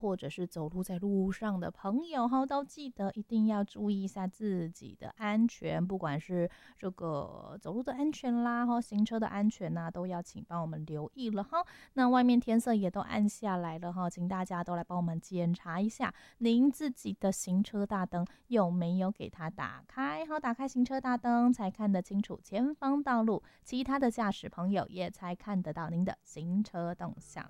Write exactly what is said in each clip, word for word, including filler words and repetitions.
或者是走路在路上的朋友哈，都记得一定要注意一下自己的安全，不管是这个走路的安全啦，哈，行车的安全呐、啊，都要请帮我们留意了哈。那外面天色也都暗下来了哈，请大家都来帮我们检查一下您自己的行车大灯有没有给它打开，好，打开行车大灯才看得清楚前方道路，其他的驾驶朋友也才看得到您的行车动向。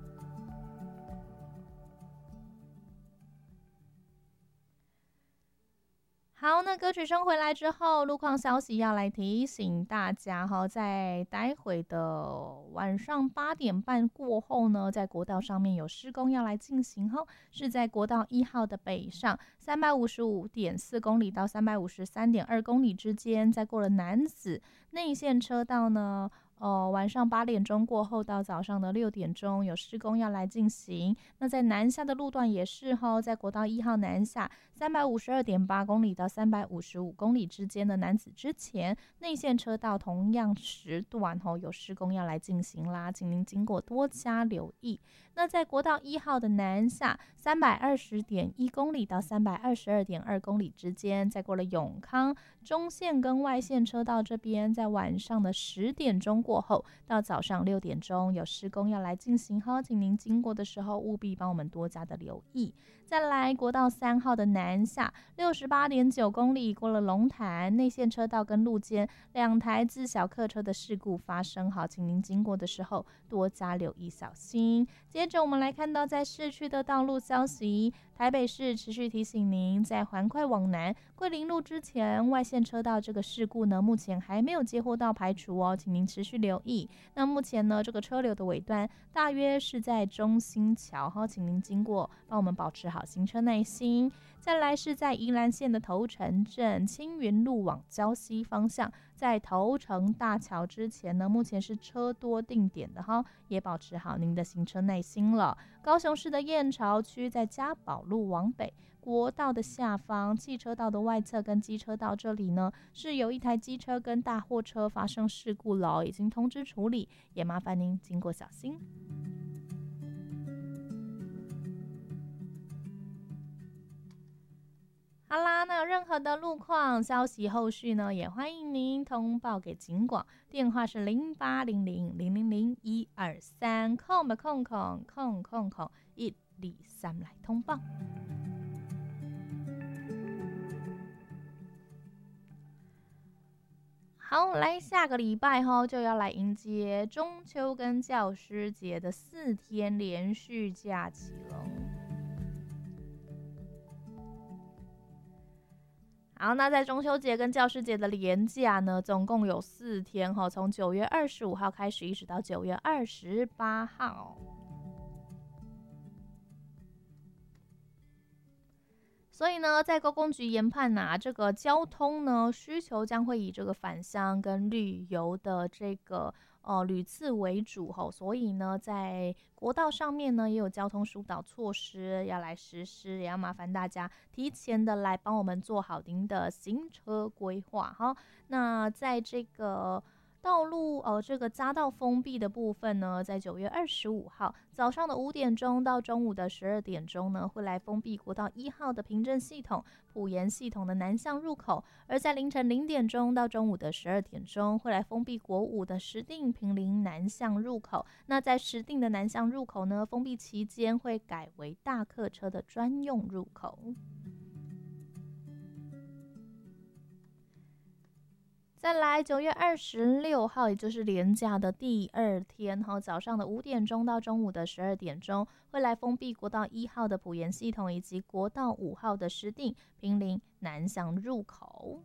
好，那歌曲声回来之后，路况消息要来提醒大家哈，在待会的晚上八点半过后呢，在国道上面有施工要来进行哈，是在国道一号的北上三百五十五点四公里到三百五十三点二公里之间，在过了南子内线车道呢。哦，晚上八点钟过后到早上的六点钟有施工要来进行。那在南下的路段也是哈，在国道一号南下三百五十二点八公里到三百五十五公里之间的南子之前内线车道同样时段哈有施工要来进行啦，请您经过多加留意。那在国道一号的南下三百二十点一公里到三百二十二点二公里之间，在过了永康中线跟外线车道这边，在晚上的十点钟过后到早上六点钟有施工要来进行哈，请您经过的时候务必帮我们多加的留意。再来国道三号的南下六十八点九公里，过了龙潭内线车道跟路肩两台自小客车的事故发生，好，请您经过的时候多加留意小心。接着我们来看到在市区的道路消息，台北市持续提醒您，在环快往南桂林路之前外线车道这个事故呢，目前还没有接获到排除哦，请您持续留意。那目前呢，这个车流的尾端大约是在中兴桥哈，请您经过帮我们保持好行车耐心。再来是在宜兰县的头城镇青云路往礁溪方向，在头城大桥之前呢，目前是车多定点的哈，也保持好您的行车耐心了。高雄市的燕巢区在嘉宝路往北国道的下方汽车道的外侧跟机车道这里呢，是有一台机车跟大货车发生事故了，已经通知处理，也麻烦您经过小心。好啦，那有任何的路况消息后续呢，也欢迎您通报给警广，电话是零八零零零零零一二三空吧空空空空空一二三来通报。好，来下个礼拜哈就要来迎接中秋跟教师节的四天连续假期了。好，那在中秋节跟教师节的连假呢，总共有四天哈，从九月二十五号开始，一直到九月二十八号。所以呢，在高工局研判呐、啊，这个交通呢需求将会以这个返乡跟旅游的这个呃旅次为主吼，所以呢，在国道上面呢也有交通疏导措施要来实施，也要麻烦大家提前的来帮我们做好您的行车规划哈。那在这个道路呃，这个匝道封闭的部分呢，在九月二十五号早上的五点钟到中午的十二点钟呢，会来封闭国道一号的平镇系统、埔盐系统的南向入口；而在凌晨零点钟到中午的十二点钟，会来封闭国五的石碇坪林南向入口。那在石碇的南向入口呢，封闭期间会改为大客车的专用入口。再来，九月二十六号，也就是连假的第二天，哈，早上的五点钟到中午的十二点钟，会来封闭国道一号的埔盐系统以及国道五号的石碇坪林南向入口。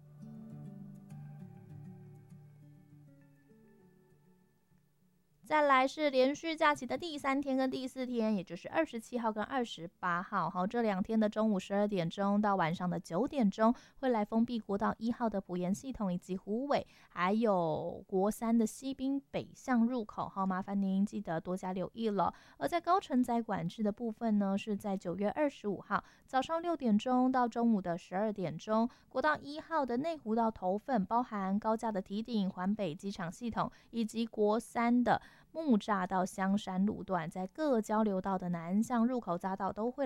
再来是连续假期的第三天跟第四天，也就是二十七号跟二十八号，好，这两天的中午十二点钟到晚上的九点钟，会来封闭国道一号的埔盐系统以及虎尾，还有国三的西滨北向入口，好，麻烦您记得多加留意了。而在高承载管制的部分呢，是在九月二十五号早上六点钟到中午的十二点钟，国道一号的内湖到头份，包含高架的堤顶、环北机场系统以及国三的木栅到香山路段，在各交流道的南向入口匝道都会